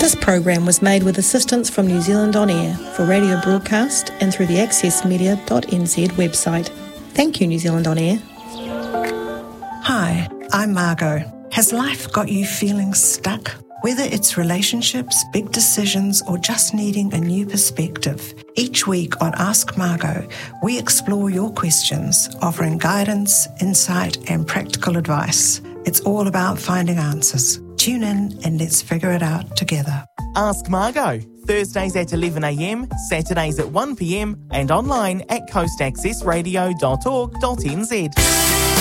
This program was made with assistance from New Zealand On Air for radio broadcast and through the accessmedia.nz website. Thank you, New Zealand On Air. Hi, I'm Margot. Has life got you feeling stuck? Whether it's relationships, big decisions, or just needing a new perspective, each week on Ask Margot, we explore your questions, offering guidance, insight, and practical advice. It's all about finding answers. Tune in and let's figure it out together. Ask Margot, Thursdays at 11am, Saturdays at 1pm, and online at coastaccessradio.org.nz.